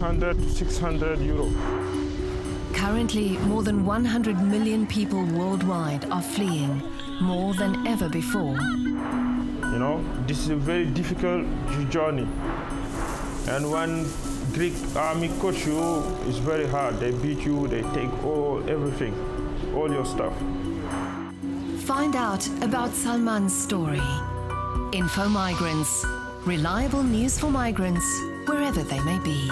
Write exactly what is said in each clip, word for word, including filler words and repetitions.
hundred, six hundred euro. Currently, more than one hundred million people worldwide are fleeing, more than ever before. You know, this is a very difficult journey. And when Greek army coach you, it's very hard. They beat you, they take all, everything, all your stuff. Find out about Salman's story. Info Migrants. Reliable news for migrants, wherever they may be.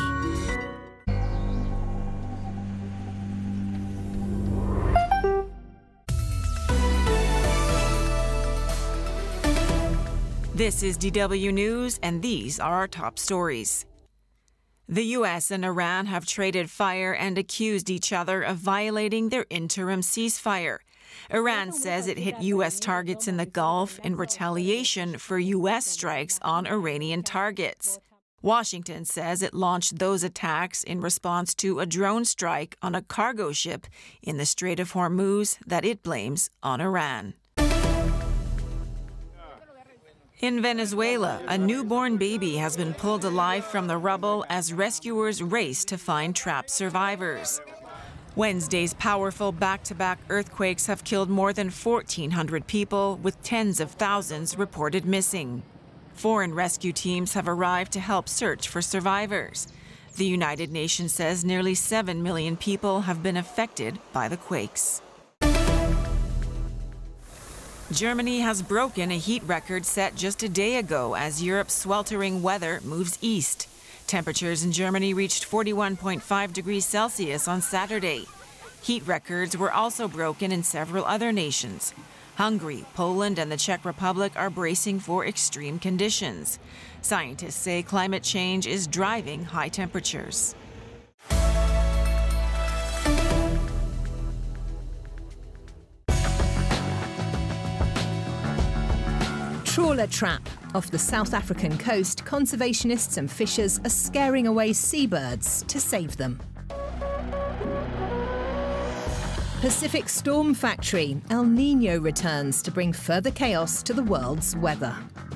This is D W News, and these are our top stories. The U S and Iran have traded fire and accused each other of violating their interim ceasefire. Iran says it hit U S targets in the Gulf in retaliation for U S strikes on Iranian targets. Washington says it launched those attacks in response to a drone strike on a cargo ship in the Strait of Hormuz that it blames on Iran. In Venezuela, a newborn baby has been pulled alive from the rubble as rescuers race to find trapped survivors. Wednesday's powerful back-to-back earthquakes have killed more than fourteen hundred people, with tens of thousands reported missing. Foreign rescue teams have arrived to help search for survivors. The United Nations says nearly seven million people have been affected by the quakes. Germany has broken a heat record set just a day ago as Europe's sweltering weather moves east. Temperatures in Germany reached forty-one point five degrees Celsius on Saturday. Heat records were also broken in several other nations. Hungary, Poland, and the Czech Republic are bracing for extreme conditions. Scientists say climate change is driving high temperatures. Trawler trap. Off the South African coast, conservationists and fishers are scaring away seabirds to save them. Pacific storm factory. El Niño returns to bring further chaos to the world's weather.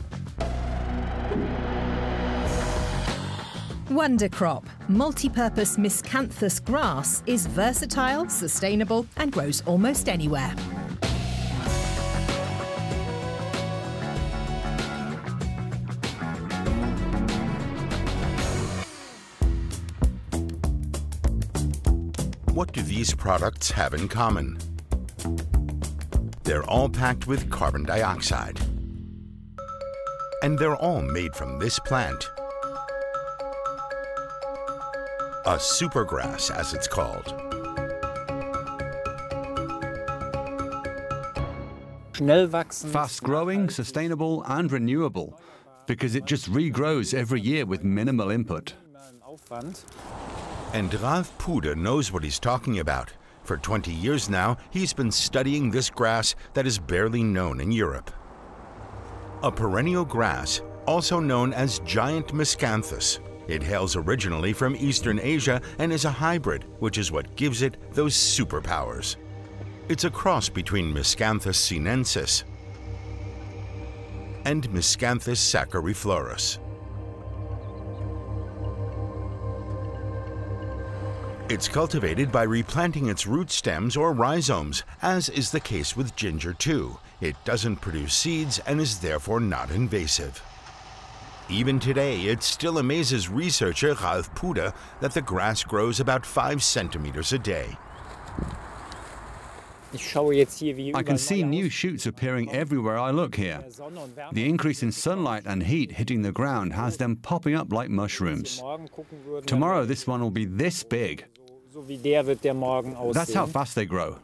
Wonder crop. Multi-purpose miscanthus grass is versatile, sustainable, and grows almost anywhere. What do these products have in common? They're all packed with carbon dioxide. And they're all made from this plant. A supergrass, as it's called. Fast-growing, sustainable and renewable, because it just regrows every year with minimal input. And Ralf Pude knows what he's talking about. For twenty years now, he's been studying this grass that is barely known in Europe. A perennial grass, also known as giant miscanthus. It hails originally from Eastern Asia and is a hybrid, which is what gives it those superpowers. It's a cross between Miscanthus sinensis and Miscanthus sacchariflorus. It's cultivated by replanting its root stems or rhizomes, as is the case with ginger too. It doesn't produce seeds and is therefore not invasive. Even today, it still amazes researcher Ralf Pude that the grass grows about five centimeters a day. I can see new shoots appearing everywhere I look here. The increase in sunlight and heat hitting the ground has them popping up like mushrooms. Tomorrow this one will be this big. That's how fast they grow.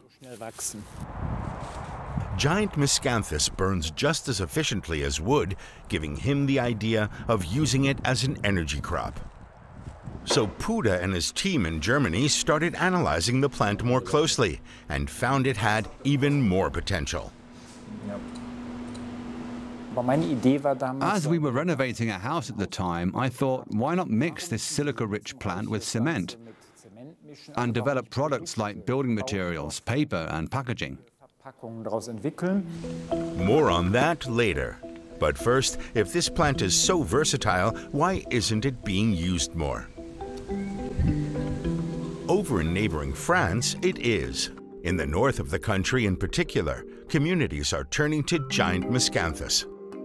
Giant miscanthus burns just as efficiently as wood, giving him the idea of using it as an energy crop. So Pude and his team in Germany started analyzing the plant more closely and found it had even more potential. As we were renovating a house at the time, I thought, why not mix this silica-rich plant with cement and develop products like building materials, paper, and packaging. More on that later. But first, if this plant is so versatile, why isn't it being used more? Over in neighboring France, it is. In the north of the country in particular, communities are turning to giant miscanthus.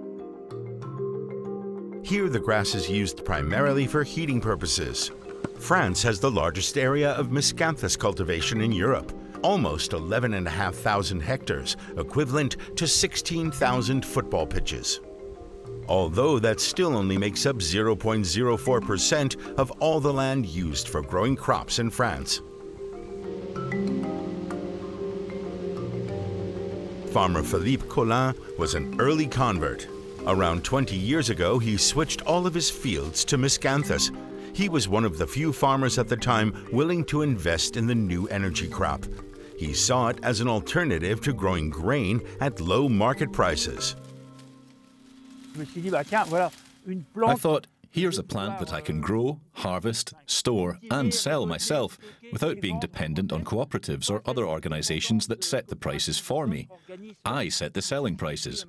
Here the grass is used primarily for heating purposes. France has the largest area of miscanthus cultivation in Europe, almost eleven thousand five hundred hectares, equivalent to sixteen thousand football pitches. Although that still only makes up zero point zero four percent of all the land used for growing crops in France. Farmer Philippe Collin was an early convert. Around twenty years ago, he switched all of his fields to miscanthus. He was one of the few farmers at the time willing to invest in the new energy crop. He saw it as an alternative to growing grain at low market prices. I thought, here's a plant that I can grow, harvest, store and sell myself without being dependent on cooperatives or other organizations that set the prices for me. I set the selling prices.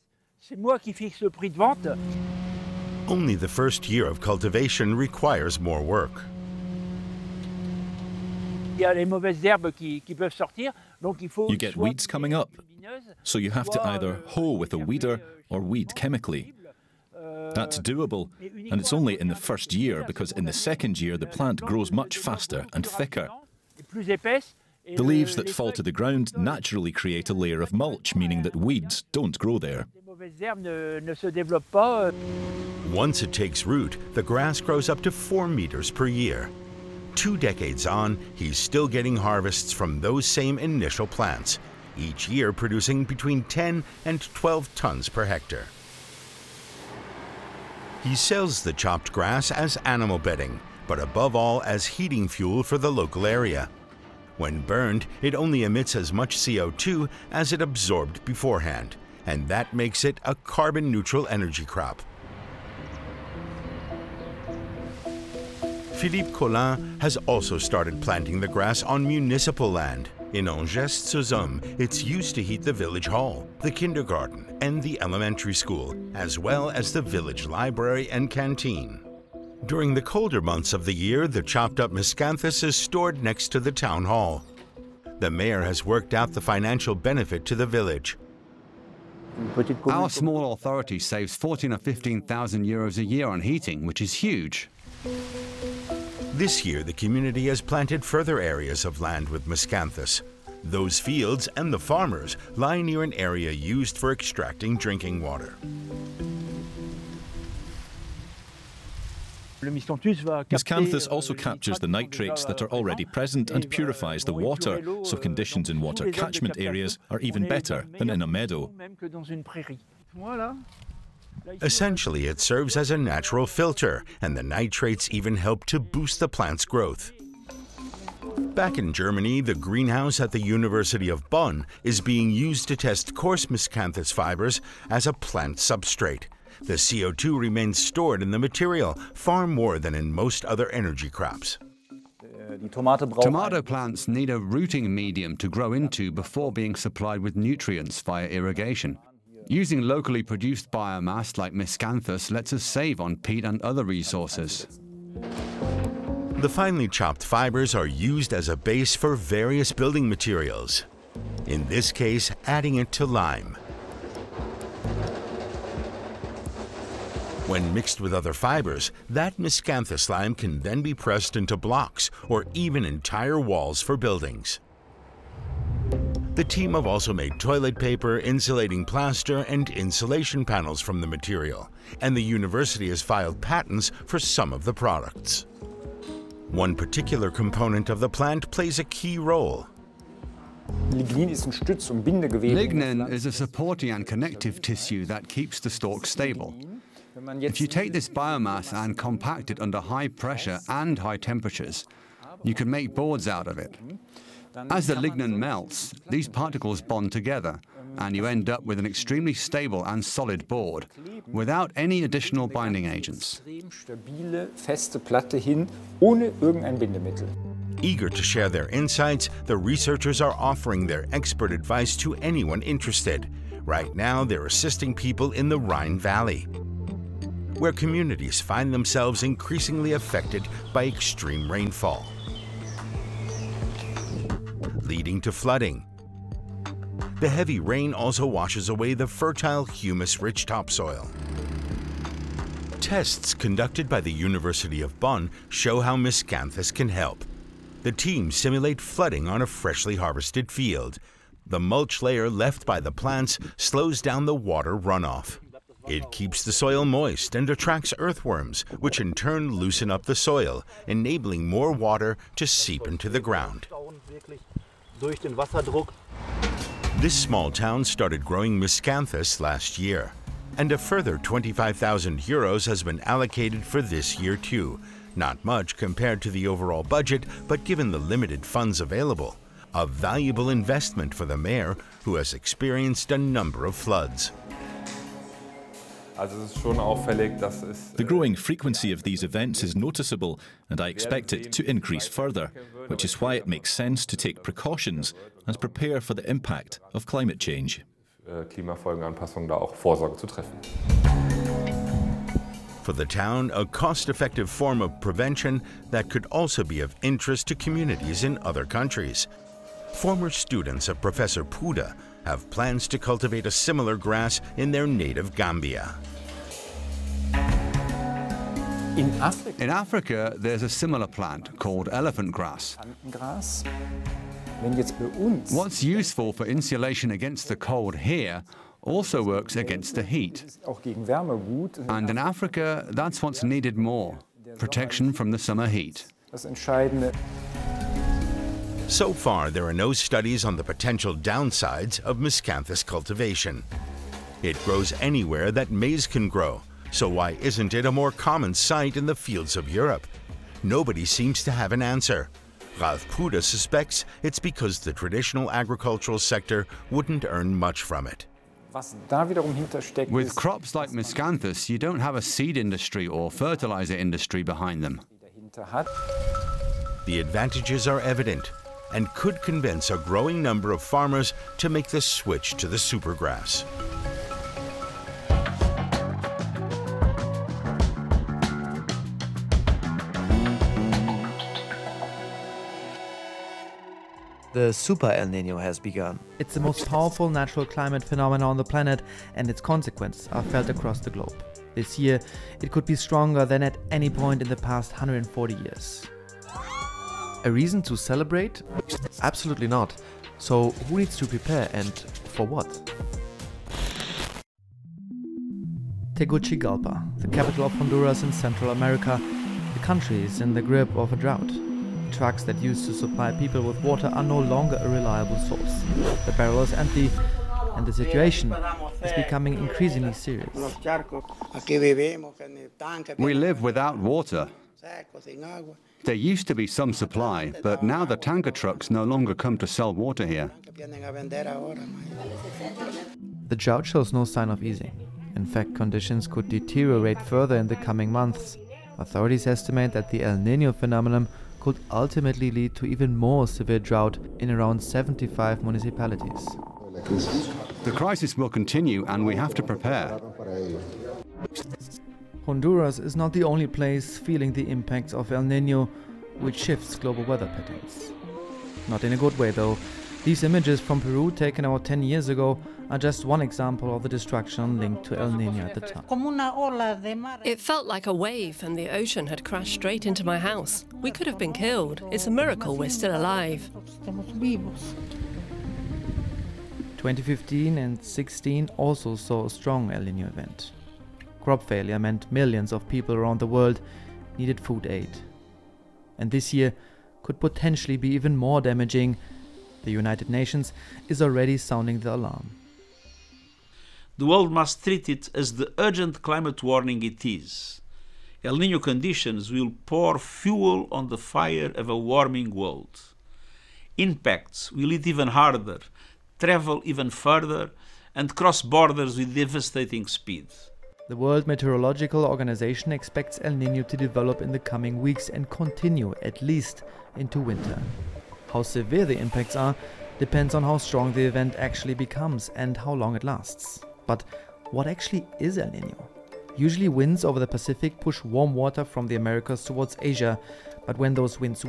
Only the first year of cultivation requires more work. You get weeds coming up, so you have to either hoe with a weeder or weed chemically. That's doable, and it's only in the first year because in the second year the plant grows much faster and thicker. The leaves that fall to the ground naturally create a layer of mulch, meaning that weeds don't grow there. Once it takes root, the grass grows up to four meters per year. Two decades on, he's still getting harvests from those same initial plants, each year producing between ten and twelve tons per hectare. He sells the chopped grass as animal bedding, but above all as heating fuel for the local area. When burned, it only emits as much C O two as it absorbed beforehand, and that makes it a carbon-neutral energy crop. Philippe Collin has also started planting the grass on municipal land. In Angers-sur-Somme, it's used to heat the village hall, the kindergarten, and the elementary school, as well as the village library and canteen. During the colder months of the year, the chopped-up miscanthus is stored next to the town hall. The mayor has worked out the financial benefit to the village. Our small authority saves fourteen or fifteen thousand euros a year on heating, which is huge. This year, the community has planted further areas of land with miscanthus. Those fields and the farmers lie near an area used for extracting drinking water. Miscanthus also captures the nitrates that are already present and purifies the water, so conditions in water catchment areas are even better than in a meadow. Essentially, it serves as a natural filter, and the nitrates even help to boost the plant's growth. Back in Germany, the greenhouse at the University of Bonn is being used to test coarse miscanthus fibers as a plant substrate. The C O two remains stored in the material far more than in most other energy crops. Tomato plants need a rooting medium to grow into before being supplied with nutrients via irrigation. Using locally produced biomass like miscanthus lets us save on peat and other resources. The finely chopped fibers are used as a base for various building materials. In this case, adding it to lime. When mixed with other fibers, that miscanthus lime can then be pressed into blocks or even entire walls for buildings. The team have also made toilet paper, insulating plaster, and insulation panels from the material, and the university has filed patents for some of the products. One particular component of the plant plays a key role. Lignin is a supporting and connective tissue that keeps the stalk stable. If you take this biomass and compact it under high pressure and high temperatures, you can make boards out of it. As the lignin melts, these particles bond together, and you end up with an extremely stable and solid board, without any additional binding agents. Eager to share their insights, the researchers are offering their expert advice to anyone interested. Right now, they're assisting people in the Rhine Valley, where communities find themselves increasingly affected by extreme rainfall. leading to flooding. The heavy rain also washes away the fertile, humus-rich topsoil. Tests conducted by the University of Bonn show how Miscanthus can help. The team simulate flooding on a freshly harvested field. The mulch layer left by the plants slows down the water runoff. It keeps the soil moist and attracts earthworms, which in turn loosen up the soil, enabling more water to seep into the ground. This small town started growing Miscanthus last year, and a further twenty-five thousand euros has been allocated for this year too. Not much compared to the overall budget, but given the limited funds available, a valuable investment for the mayor, who has experienced a number of floods. The growing frequency of these events is noticeable, and I expect it to increase further, which is why it makes sense to take precautions and prepare for the impact of climate change. For the town, a cost-effective form of prevention that could also be of interest to communities in other countries. Former students of Professor Puda have plans to cultivate a similar grass in their native Gambia. In Africa, in Africa there's a similar plant called elephant grass. What's useful for insulation against the cold here also works against the heat. And in Africa, that's what's needed more, protection from the summer heat. So far, there are no studies on the potential downsides of Miscanthus cultivation. It grows anywhere that maize can grow, so why isn't it a more common sight in the fields of Europe? Nobody seems to have an answer. Ralf Puda suspects it's because the traditional agricultural sector wouldn't earn much from it. With crops like Miscanthus, you don't have a seed industry or fertilizer industry behind them. The advantages are evident and could convince a growing number of farmers to make the switch to the supergrass. The Super El Niño has begun. It's the most powerful natural climate phenomenon on the planet, and its consequences are felt across the globe. This year, it could be stronger than at any point in the past one hundred forty years. A reason to celebrate? Absolutely not. So who needs to prepare and for what? Tegucigalpa, the capital of Honduras in Central America, the country is in the grip of a drought. Trucks that used to supply people with water are no longer a reliable source. The barrel is empty, and the situation is becoming increasingly serious. We live without water. There used to be some supply, but now the tanker trucks no longer come to sell water here. The drought shows no sign of easing. In fact, conditions could deteriorate further in the coming months. Authorities estimate that the El Niño phenomenon could ultimately lead to even more severe drought in around seventy-five municipalities. The crisis will continue, and we have to prepare. Honduras is not the only place feeling the impacts of El Niño, which shifts global weather patterns. Not in a good way, though. These images from Peru, taken about ten years ago, are just one example of the destruction linked to El Niño at the time. It felt like a wave, and the ocean had crashed straight into my house. We could have been killed. It's a miracle we're still alive. twenty fifteen and sixteen also saw a strong El Niño event. Crop failure meant millions of people around the world needed food aid. And this year could potentially be even more damaging. The United Nations is already sounding the alarm. The world must treat it as the urgent climate warning it is. El Niño conditions will pour fuel on the fire of a warming world. Impacts will hit even harder, travel even further, and cross borders with devastating speed. The World Meteorological Organization expects El Niño to develop in the coming weeks and continue at least into winter. How severe the impacts are depends on how strong the event actually becomes and how long it lasts. But what actually is El Niño? Usually winds over the Pacific push warm water from the Americas towards Asia, but when those winds